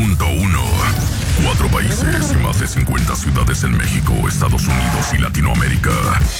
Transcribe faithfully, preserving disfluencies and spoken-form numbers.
punto uno. Cuatro países y más de cincuenta ciudades en México, Estados Unidos y Latinoamérica.